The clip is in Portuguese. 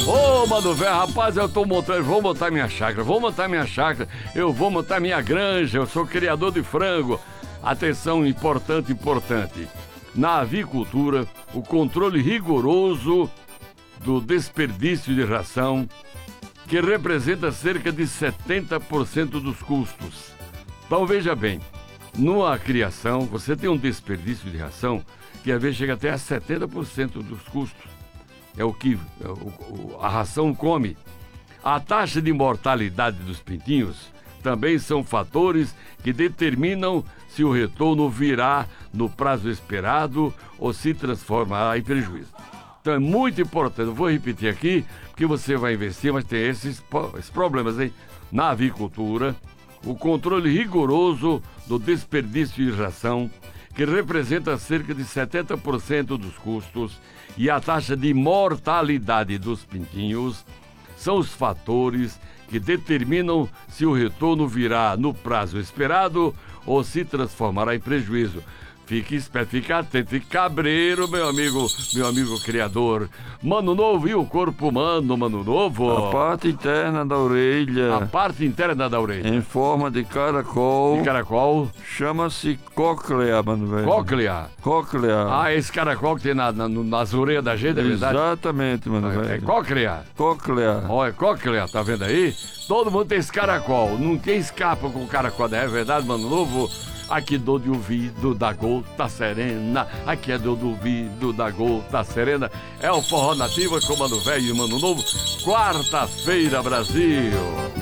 Ô, mano velho, rapaz, eu tô montando, vou montar minha chácara, eu vou montar minha granja, eu sou criador de frango. Atenção, importante. Na avicultura, o controle rigoroso do desperdício de ração, que representa cerca de 70% dos custos. Então veja bem, numa criação, você tem um desperdício de ração que às vezes chega até a 70% dos custos. É o que a ração come. A taxa de mortalidade dos pintinhos também são fatores que determinam se o retorno virá no prazo esperado ou se transformará em prejuízo. Então é muito importante, eu vou repetir aqui, porque você vai investir, mas tem esses problemas aí. Na avicultura, o controle rigoroso do desperdício de ração, que representa cerca de 70% dos custos, e a taxa de mortalidade dos pintinhos, são os fatores que determinam se o retorno virá no prazo esperado ou se transformará em prejuízo. Fique esperto, fique atento, fique cabreiro, meu amigo criador. Mano novo e o corpo humano, mano novo. A parte interna da orelha. A parte interna da orelha. Em forma de caracol. De caracol. Chama-se cóclea, mano velho. Cóclea. Cóclea. Ah, esse caracol que tem nas orelhas da gente, é verdade? Exatamente, mano velho. É cóclea. Cóclea. Ó, é cóclea, tá vendo aí? Todo mundo tem esse caracol. Ninguém escapa com o caracol, não é verdade, mano novo? Aqui do ouvido da gota serena, aqui é do ouvido da gota serena. É o Forró Nativa com Mano Velho e Mano Novo. Quarta-feira, Brasil.